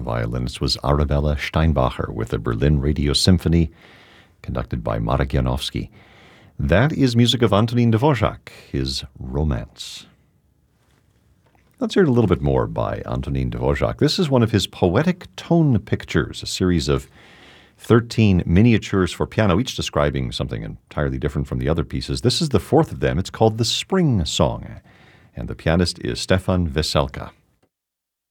The violinist was Arabella Steinbacher with the Berlin Radio Symphony, conducted by Marek Janowski. That is music of Antonín Dvořák, his Romance. Let's hear a little bit more by Antonín Dvořák. This is one of his poetic tone pictures, a series of 13 miniatures for piano, each describing something entirely different from the other pieces. This is the fourth of them. It's called The Spring Song, and the pianist is Stefan Veselka.